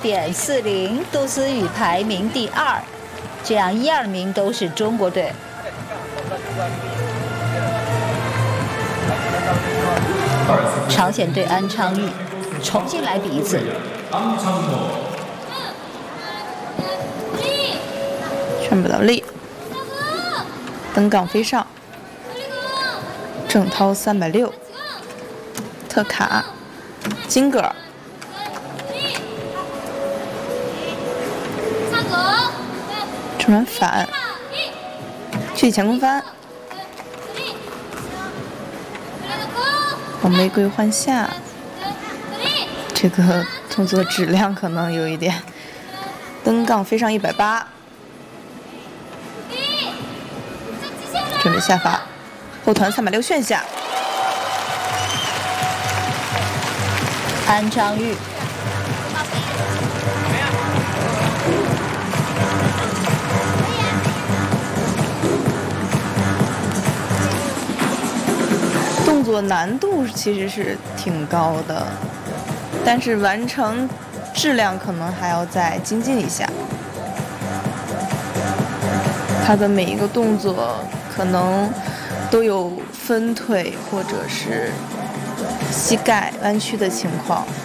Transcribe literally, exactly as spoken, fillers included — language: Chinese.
点四零，杜思雨排名第二，这样一二名都是中国队。朝鲜队安昌钰重新来比一次。 劝不到力，登杠飞上，郑涛三百六，特卡，金格尔，正转反，去前空翻，红玫瑰换下，这个动作质量可能有一点，登杠飞上一百八。准备下法，后团三百六旋下， 安昌钰， 动作难度其实是挺高的，但是完成质量可能还要再精进一下。他的每一个动作可能都有分腿或者是膝盖弯曲的情况，